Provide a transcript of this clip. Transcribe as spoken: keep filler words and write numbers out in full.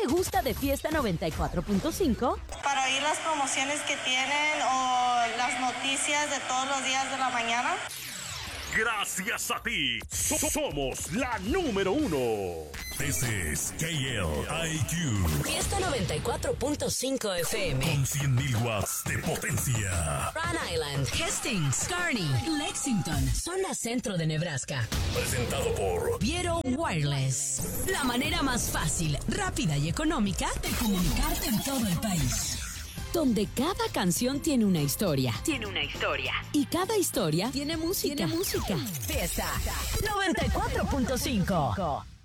te gusta de Fiesta noventa y cuatro punto cinco? Para oír las promociones que tienen o las noticias de todos los días de la mañana. Gracias a ti, so- somos la número uno. This is K L I Q. Fiesta noventa y cuatro punto cinco F M. Con cien mil watts de potencia. Rhode Island, Hastings, Kearney, Lexington, zona centro de Nebraska. Presentado por Viero Wireless. La manera más fácil, rápida y económica de comunicarte en todo el país. Donde cada canción tiene una historia. Tiene una historia. Y cada historia tiene música. Tiene música. Fiesta noventa y cuatro punto cinco.